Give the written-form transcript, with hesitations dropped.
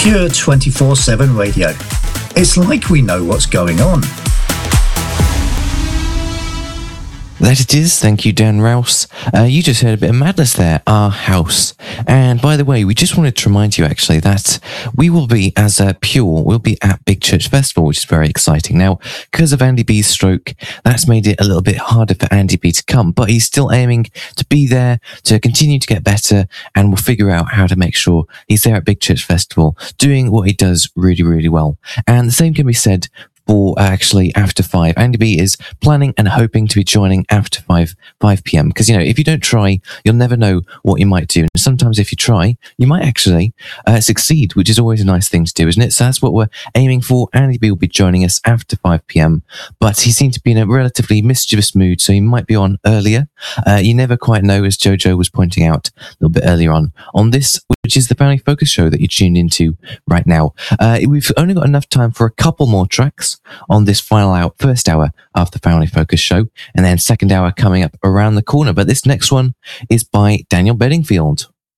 Pure 24/7 radio. It's like we know what's going on. That it is. Thank you, Dan Rouse. You just heard a bit of madness there, Our House. And by the way, we just wanted to remind you actually that we will be, as Pure, we'll be at Big Church Festival, which is very exciting. Now, because of Andy B's stroke, that's made it a little bit harder for Andy B to come, but he's still aiming to be there, to continue to get better, and we'll figure out how to make sure he's there at Big Church Festival, doing what he does really, really well. And the same can be said for actually after 5. Andy B is planning and hoping to be joining after 5 p.m. Because, you know, if you don't try, you'll never know what you might do. And sometimes if you try, you might actually succeed, which is always a nice thing to do, isn't it? So that's what we're aiming for. Andy B will be joining us after 5 p.m. But he seemed to be in a relatively mischievous mood, so he might be on earlier. You never quite know, as Jojo was pointing out a little bit earlier on this, which is the Family Focus show that you're tuned into right now. We've only got enough time for a couple more tracks on this final hour, first hour of the Family Focus show, and then second hour coming up around the corner. But this next one is by Daniel Bedingfield.